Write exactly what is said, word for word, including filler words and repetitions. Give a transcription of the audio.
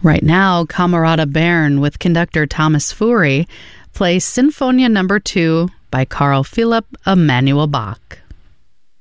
Right now, Camerata Bern with conductor Thomas Fury plays Sinfonia Number two by Carl Philipp Emanuel Bach.